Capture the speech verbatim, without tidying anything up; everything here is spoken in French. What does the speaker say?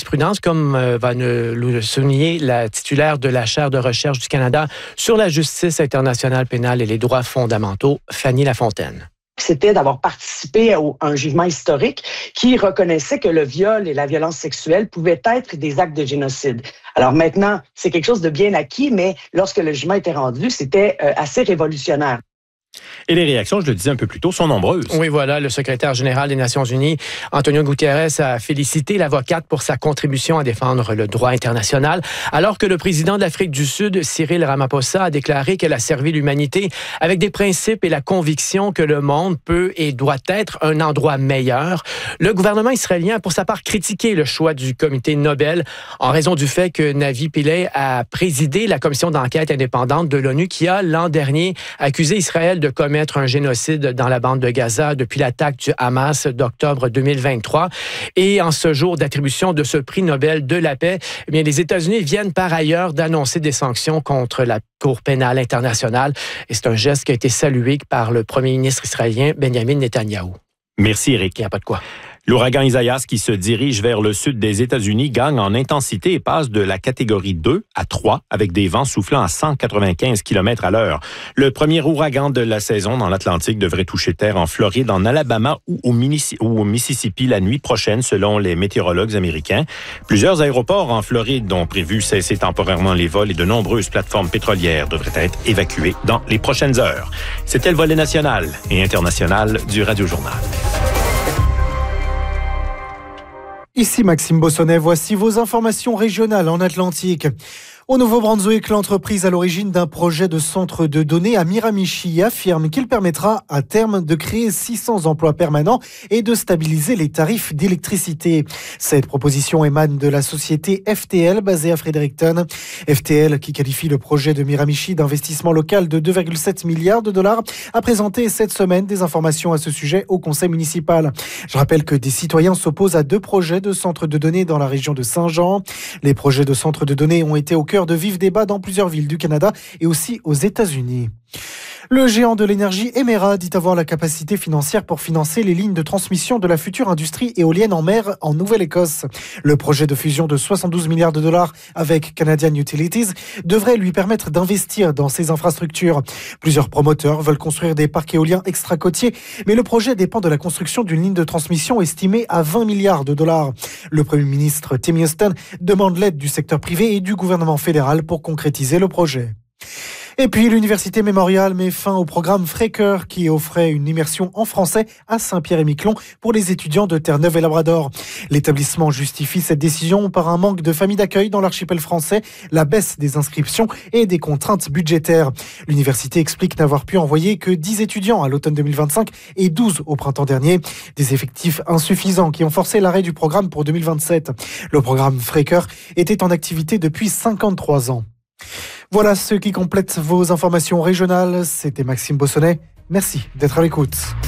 jurisprudence, comme euh, va ne, le souligner la titulaire de la chaire de recherche du Canada sur la justice internationale pénale et les droits fondamentaux, Fanny Lafontaine. C'était d'avoir participé à un jugement historique qui reconnaissait que le viol et la violence sexuelle pouvaient être des actes de génocide. Alors maintenant, c'est quelque chose de bien acquis, mais lorsque le jugement était rendu, c'était assez révolutionnaire. Et les réactions, je le disais un peu plus tôt, sont nombreuses. Oui, voilà, le secrétaire général des Nations unies, Antonio Guterres, a félicité l'avocate pour sa contribution à défendre le droit international, alors que le président de l'Afrique du Sud, Cyril Ramaphosa, a déclaré qu'elle a servi l'humanité avec des principes et la conviction que le monde peut et doit être un endroit meilleur. Le gouvernement israélien a pour sa part critiqué le choix du comité Nobel en raison du fait que Navi Pillay a présidé la commission d'enquête indépendante de l'ONU qui a, l'an dernier, accusé Israël de commettre un génocide dans la bande de Gaza depuis l'attaque du Hamas d'octobre deux mille vingt-trois. Et en ce jour d'attribution de ce prix Nobel de la paix, eh bien, les États-Unis viennent par ailleurs d'annoncer des sanctions contre la Cour pénale internationale. Et c'est un geste qui a été salué par le premier ministre israélien Benjamin Netanyahou. Merci, Éric. Il n'y a pas de quoi. L'ouragan Isaias, qui se dirige vers le sud des États-Unis, gagne en intensité et passe de la catégorie deux à trois, avec des vents soufflant à cent quatre-vingt-quinze kilomètres à l'heure. Le premier ouragan de la saison dans l'Atlantique devrait toucher terre en Floride, en Alabama ou au, Mini- ou au Mississippi la nuit prochaine, selon les météorologues américains. Plusieurs aéroports en Floride ont prévu cesser temporairement les vols et de nombreuses plateformes pétrolières devraient être évacuées dans les prochaines heures. C'était le volet national et international du Radio Journal. Ici Maxime Bossonnet, voici vos informations régionales en Atlantique. Au Nouveau-Brunswick, l'entreprise à l'origine d'un projet de centre de données à Miramichi affirme qu'il permettra à terme de créer six cents emplois permanents et de stabiliser les tarifs d'électricité. Cette proposition émane de la société F T L basée à Fredericton. F T L, qui qualifie le projet de Miramichi d'investissement local de deux virgule sept milliards de dollars, a présenté cette semaine des informations à ce sujet au conseil municipal. Je rappelle que des citoyens s'opposent à deux projets de centres de données dans la région de Saint-Jean. Les projets de centres de données ont été au cœur de vifs débats dans plusieurs villes du Canada et aussi aux États-Unis. Le géant de l'énergie Emera dit avoir la capacité financière pour financer les lignes de transmission de la future industrie éolienne en mer en Nouvelle-Écosse. Le projet de fusion de soixante-douze milliards de dollars avec Canadian Utilities devrait lui permettre d'investir dans ces infrastructures. Plusieurs promoteurs veulent construire des parcs éoliens extra-côtiers, mais le projet dépend de la construction d'une ligne de transmission estimée à vingt milliards de dollars. Le Premier ministre Tim Houston demande l'aide du secteur privé et du gouvernement fédéral pour concrétiser le projet. Et puis, l'Université Mémorial met fin au programme Frecker qui offrait une immersion en français à Saint-Pierre-et-Miquelon pour les étudiants de Terre-Neuve et Labrador. L'établissement justifie cette décision par un manque de familles d'accueil dans l'archipel français, la baisse des inscriptions et des contraintes budgétaires. L'université explique n'avoir pu envoyer que dix étudiants à l'automne deux mille vingt-cinq et douze au printemps dernier. Des effectifs insuffisants qui ont forcé l'arrêt du programme pour deux mille vingt-sept. Le programme Frecker était en activité depuis cinquante-trois ans. Voilà ce qui complète vos informations régionales. C'était Maxime Bossonnet. Merci d'être à l'écoute.